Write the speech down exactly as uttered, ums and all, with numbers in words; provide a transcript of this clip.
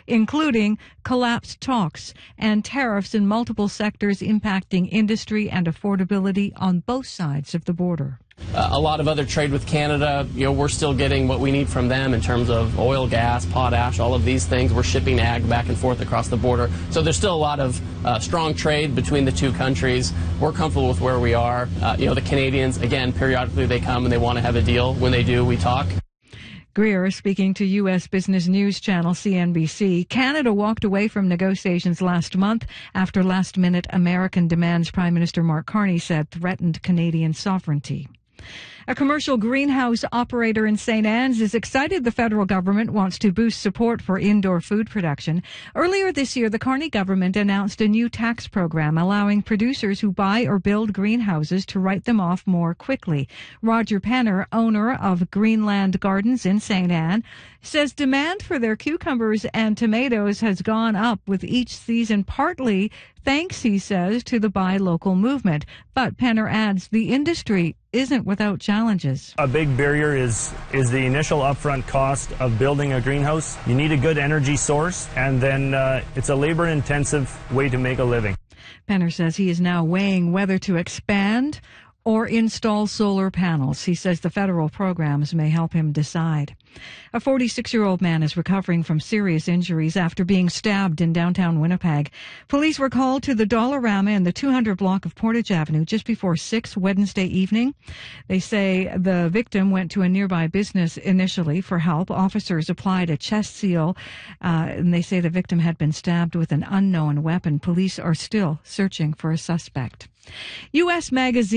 including collapsed talks and tariffs in multiple sectors impacting industry and affordability on both sides of the border. Uh, a lot of other trade with Canada, you know, we're still getting what we need from them in terms of oil, gas, potash, all of these things. We're shipping ag back and forth across the border. So there's still a lot of uh, strong trade between the two countries. We're comfortable with where we are. Uh, you know, the Canadians, again, periodically they come and they want to have a deal. When they do, we talk. Greer speaking to U S business news channel C N B C. Canada walked away from negotiations last month after last-minute American demands Prime Minister Mark Carney said threatened Canadian sovereignty. A commercial greenhouse operator in Saint Anne's is excited the federal government wants to boost support for indoor food production. Earlier this year, the Carney government announced a new tax program allowing producers who buy or build greenhouses to write them off more quickly. Roger Penner, owner of Greenland Gardens in Saint Anne, says demand for their cucumbers and tomatoes has gone up with each season, partly thanks, he says, to the buy local movement. But Penner adds the industry isn't without challenges. A big barrier is is the initial upfront cost of building a greenhouse. You need a good energy source, and then uh, it's a labor-intensive way to make a living. Penner says he is now weighing whether to expand or install solar panels. He says the federal programs may help him decide. A forty-six-year-old man is recovering from serious injuries after being stabbed in downtown Winnipeg. Police were called to the Dollarama in the two hundred block of Portage Avenue just before six Wednesday evening. They say the victim went to a nearby business initially for help. Officers applied a chest seal, uh, and they say the victim had been stabbed with an unknown weapon. Police are still searching for a suspect. U S Magazine